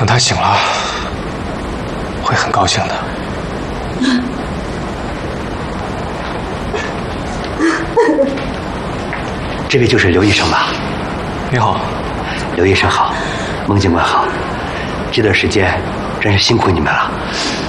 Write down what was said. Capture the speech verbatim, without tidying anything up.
等他醒了，会很高兴的。 这位就是刘医生吧？ 你好， 刘医生好，孟警官好。这段时间真是辛苦你们了。